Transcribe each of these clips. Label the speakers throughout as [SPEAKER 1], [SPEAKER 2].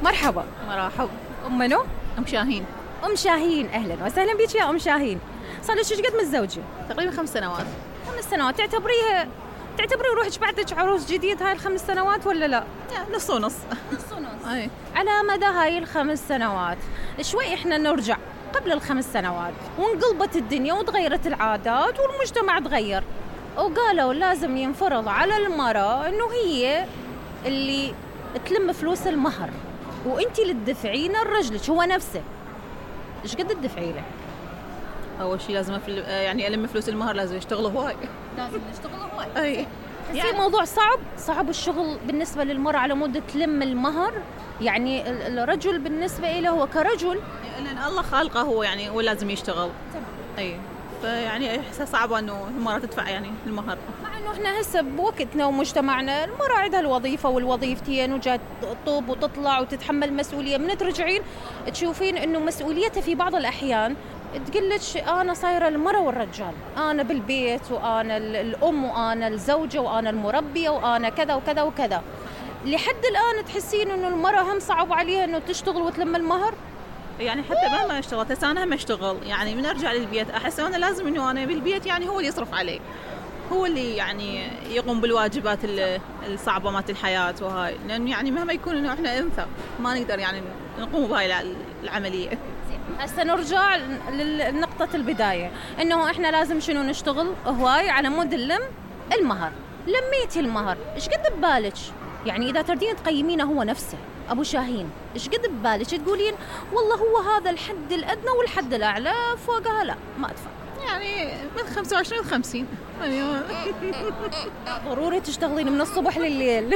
[SPEAKER 1] مرحبا.
[SPEAKER 2] مرحب.
[SPEAKER 1] أم منو؟
[SPEAKER 2] أم شاهين.
[SPEAKER 1] أم شاهين، أهلا وسهلا بك يا أم شاهين. صار لك قد متزوجة؟
[SPEAKER 2] تقريبا 5 سنوات.
[SPEAKER 1] 5 سنوات. تعتبري روحك بعدك عروس جديد هاي ال5 سنوات ولا لا؟
[SPEAKER 2] نص ونص.
[SPEAKER 1] نص ونص.
[SPEAKER 2] أي.
[SPEAKER 1] على مدى هاي ال5 سنوات شوي إحنا نرجع قبل ال5 سنوات وانقلبت الدنيا وتغيرت العادات والمجتمع تغير، وقالوا لازم ينفرض على المرأة إنه هي اللي تلم فلوس المهر وانتي اللي تدفعين لرجلك هو نفسه. ايش قد تدفعي له؟
[SPEAKER 2] أول شيء لازم يعني ألم فلوس المهر لازم يشتغل هواي.
[SPEAKER 1] لازم نشتغل هواي.
[SPEAKER 2] أي.
[SPEAKER 1] يعني موضوع صعب الشغل بالنسبة للمرأة على مود تلم المهر. يعني الرجل بالنسبة له هو كرجل
[SPEAKER 2] لأن الله خالقه هو يعني هو لازم يشتغل.
[SPEAKER 1] تمام.
[SPEAKER 2] أي. فيعني إحساس صعب إنه المرأة تدفع يعني المهر.
[SPEAKER 1] مع إنه إحنا هسه بوقتنا ومجتمعنا المرأة عندها الوظيفة والوظيفتين وجات تطوب وتطلع وتتحمل مسؤولية. من ترجعين تشوفين إنه مسؤوليتها في بعض الأحيان تقلش أنا صايرة المرأة والرجال، أنا بالبيت وأنا الأم وأنا الزوجة وأنا المربية وأنا كذا وكذا وكذا. لحد الآن تحسين إنه المرأة هم صعب عليها إنه تشتغل وتلم المهر.
[SPEAKER 2] يعني حتى مهما اشتغلت هسه أنا هم اشتغل يعني من أرجع للبيت أحس أنا لازم إنه أنا بالبيت يعني هو اللي يصرف عليه، هو اللي يعني يقوم بالواجبات الصعبة مات الحياة وهاي، لأنه يعني مهما يكون إنه إحنا أنثى ما نقدر يعني نقوم بهاي العملية.
[SPEAKER 1] هسه نرجع لنقطة البداية إنه إحنا لازم شنو نشتغل هواي على مود اللم المهر. لميتي المهر إيش قد ببالك؟ يعني إذا تردين تقيمينه هو نفسه أبو شاهين إيش قد ببالك تقولين والله هو هذا الحد الأدنى والحد الأعلى فوقها لا ما أدفع؟
[SPEAKER 2] يعني من 25 ل 50. أيوة.
[SPEAKER 1] ضروري تشتغلين من الصبح لليل.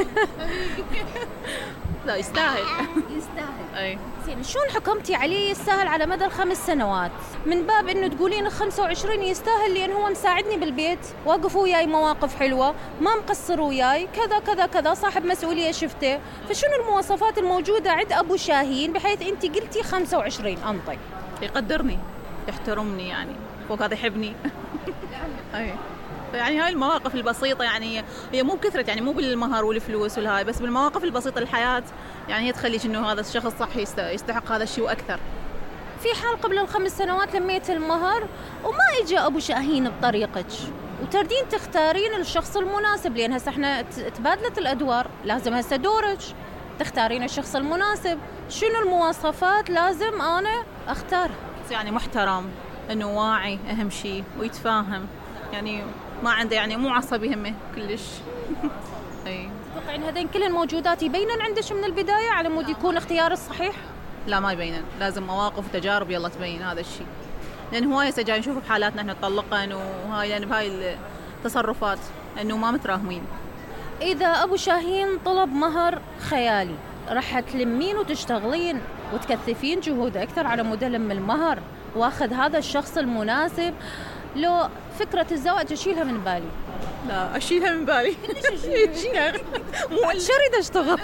[SPEAKER 2] لا يستاهل.
[SPEAKER 1] أي. زين شلون حكمتي عليه يستاهل على مدى ال5 سنوات؟ من باب إنه تقولين 25 يستاهل لأن هو مساعدني بالبيت، واقف وياي مواقف حلوة، ما مقصر وياي، كذا كذا كذا، صاحب مسؤولية شفته. فشنو المواصفات الموجودة عند أبو شاهين بحيث أنت قلتي 25 أنطي؟
[SPEAKER 2] يقدرني، يحترمني يعني، فوق هذا يحبني. أي. يعني هاي المواقف البسيطة يعني هي مو بكثرة يعني مو بالمهر والفلوس والهاي، بس بالمواقف البسيطة للحياة يعني هي تخليك إنه هذا الشخص صح يستحق هذا الشيء وأكثر.
[SPEAKER 1] في حال قبل ال5 سنوات لميت المهر وما إجا أبو شاهين بطريقك وتردين تختارين الشخص المناسب، لأن هسه احنا تبادلت الأدوار، لازم هسه دورك تختارين الشخص المناسب. شنو المواصفات لازم أنا أختار؟
[SPEAKER 2] يعني محترم، إنه واعي أهم شيء ويتفاهم، يعني ما عنده يعني مو عصبي همه كلش. أي.
[SPEAKER 1] تتوقعين هذين كل الموجودات يبينن عندك من البداية على مود يكون اختيار الصحيح؟
[SPEAKER 2] لا ما يبينن، لازم مواقف وتجارب يلا تبين هذا الشيء، لأن هواي هسه جاي نشوف بحالاتنا احنا طلقن وهاي يعني بهاي التصرفات إنه ما متراهمين.
[SPEAKER 1] إذا أبو شاهين طلب مهر خيالي راح تلمين وتشتغلين وتكثفين جهود أكثر على مود لم المهر واخذ هذا الشخص المناسب، لو فكرة الزواج أشيلها من بالي؟
[SPEAKER 2] لا أشيلها من بالي. أشيلها
[SPEAKER 1] مو شريد أشتغل.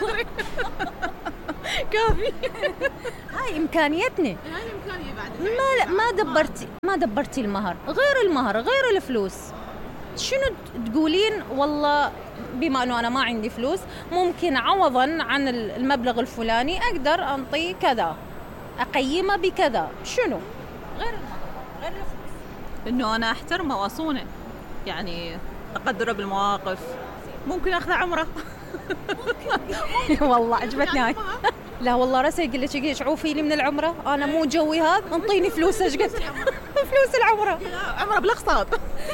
[SPEAKER 2] كافي.
[SPEAKER 1] هاي إمكانيتنا.
[SPEAKER 2] هاي إمكانية بعد.
[SPEAKER 1] ما دبرتي المهر، غير المهر غير الفلوس. شنو تقولين والله بما أنه أنا ما عندي فلوس ممكن عوضاً عن المبلغ الفلاني أقدر أنطي كذا أقيمه بكذا؟ شنو غير المهر غير الفلوس؟
[SPEAKER 2] إنه أنا أحترمه وأصونه، يعني أقدره بالمواقف، ممكن أخذ عمره.
[SPEAKER 1] والله عجبتني هاي. لا والله راسي يقول لك عوفي لي من العمره، انا مو جوي هذا، انطيني فلوس ايش قد فلوس العمره.
[SPEAKER 2] عمره بالاقساط.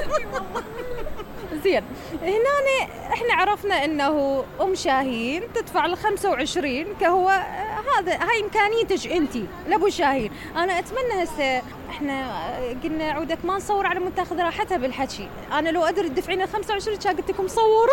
[SPEAKER 1] زين هنا احنا عرفنا انه ام شاهين تدفع ال25 كهو هاي امكانيتك انت لابو شاهين. انا اتمنى هسه احنا قلنا عودك ما نصور على مود تاخذ راحتها بالحكي، انا لو ادري تدفعين ال25 كان قلت لكم صوروا.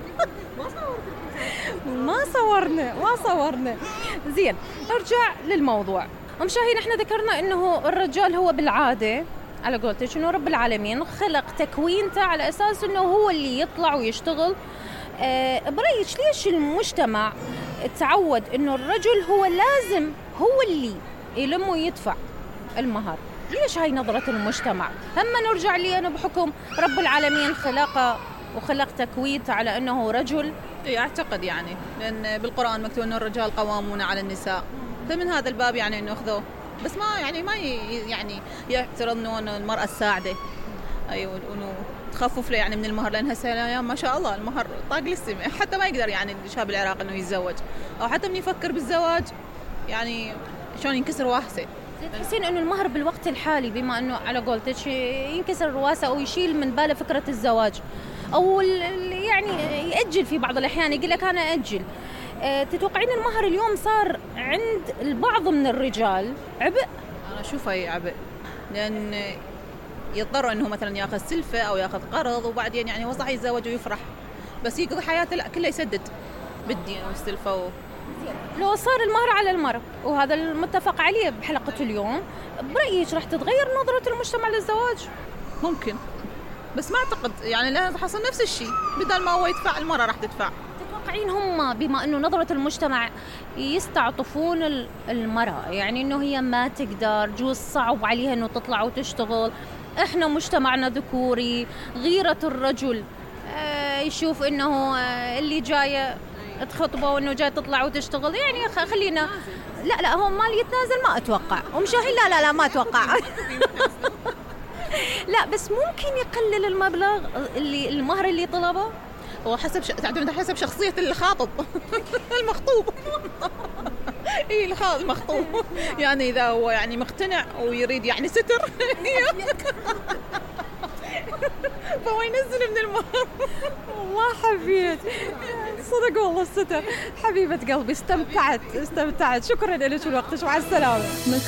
[SPEAKER 1] ما صورنا. زين نرجع للموضوع. ام شاهين احنا ذكرنا انه الرجال هو بالعاده على قولتك انه رب العالمين خلق تكوينته على اساس انه هو اللي يطلع ويشتغل. برأيك ليش المجتمع تعود انه الرجل هو لازم هو اللي يلم ويدفع المهر؟ ليش هاي نظرة المجتمع؟ هم نرجع لي انا بحكم رب العالمين خلق تكوينته على انه رجل.
[SPEAKER 2] إيه أعتقد يعني، لأن بالقرآن مكتوب إنه الرجال قوامون على النساء، فمن هذا الباب يعني إنه أخذوه، بس ما يعني يعترضون إنه المرأة الساعدة، أيوة، إنه تخفف له يعني من المهر، لأن هسه الأيام ما شاء الله المهر طاق للسماء، حتى ما يقدر يعني الشاب العراقي إنه يتزوج، أو حتى من يفكر بالزواج يعني شلون ينكسر واسه.
[SPEAKER 1] تحسين انه المهر بالوقت الحالي بما انه على قولتك ينكسر رواسه او يشيل من باله فكره الزواج، او يعني ياجل في بعض الاحيان، يقول لك انا اجل. تتوقعين المهر اليوم صار عند البعض من الرجال عبء؟
[SPEAKER 2] انا اشوفه عبء، لان يضطر انه مثلا ياخذ سلفه او ياخذ قرض، وبعدين يعني هو صح يتزوج ويفرح، بس يقضي حياته لا كله يسدد بالدين والسلفه
[SPEAKER 1] لو صار المهر على المرأة، وهذا المتفق عليه بحلقة اليوم، برأيك راح تتغير نظرة المجتمع للزواج؟
[SPEAKER 2] ممكن، بس ما أعتقد يعني، لأن حصل نفس الشيء، بدل ما هو يدفع المرأة راح تدفع.
[SPEAKER 1] تتوقعين هم بما أنه نظرة المجتمع يستعطفون المرأة، يعني أنه هي ما تقدر، جوز صعب عليها أنه تطلع وتشتغل، إحنا مجتمعنا ذكوري، غيرة الرجل يشوف أنه اللي جاية تخطبه وانه جاي تطلع وتشتغل، يعني خلينا لا هو مال يتنازل ما اتوقع، ومشاهين لا ما اتوقع. لا بس ممكن يقلل المبلغ اللي المهر اللي طلبه،
[SPEAKER 2] هو تعتمد حسب شخصية الخاطب. المخطوب. ايه المخطوب يعني اذا هو يعني مقتنع ويريد يعني ستر فهو ينزل من المهر.
[SPEAKER 1] ما حبيت صدق والله الستر. حبيبة قلبي استمتعت، شكرا لك ولوقتك، مع السلامة.